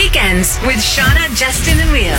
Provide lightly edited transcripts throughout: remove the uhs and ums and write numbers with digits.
Weekends with Shauna, Justin, and Wheels.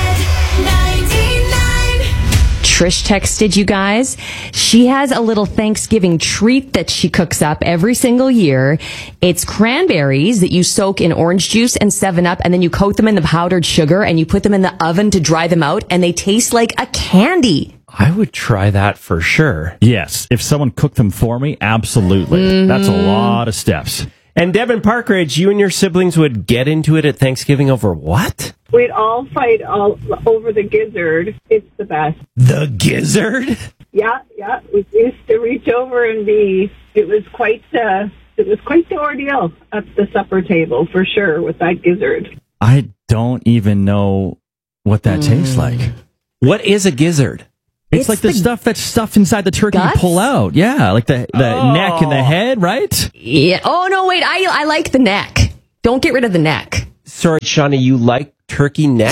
Trish texted you guys. She has a little Thanksgiving treat that she cooks up every single year. It's cranberries that you soak in orange juice and 7-Up, and then you coat them in the powdered sugar, and you put them in the oven to dry them out, and they taste like a candy. I would try that for sure. Yes, if someone cooked them for me, absolutely. That's a lot of steps. And Devin Parkridge, you and your siblings would get into it at Thanksgiving over what? We'd all fight all over the gizzard. It's the best. The gizzard? Yeah. We used to reach over and it was quite the ordeal at the supper table, for sure, with that gizzard. I don't even know what that tastes like. What is a gizzard? It's like the stuff that's stuffed inside the turkey guts? you pull out. Yeah, like the neck and the head, right? Yeah. Oh, no, wait. I like the neck. Don't get rid of the neck. Sorry, Shauna, you like turkey neck?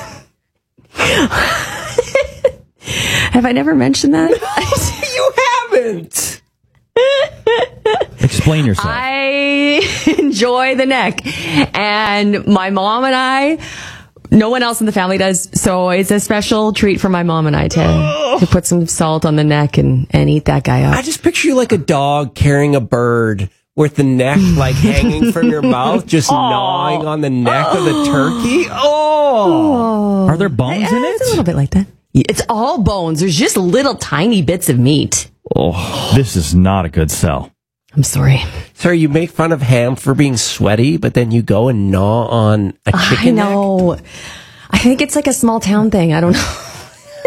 Have I never mentioned that? You haven't. Explain yourself. I enjoy the neck. And my mom and I, no one else in the family does. So it's a special treat for my mom and I to put some salt on the neck and eat that guy up. I just picture you like a dog carrying a bird with the neck like hanging from your mouth, just gnawing on the neck of the turkey. Oh. Are there bones in It's a it? little bit like that. It's all bones. There's just little tiny bits of meat. Oh, this is not a good sell. I'm sorry. Sorry, you make fun of ham for being sweaty, but then you go and gnaw on a chicken I know. I think it's like a small town thing. I don't know.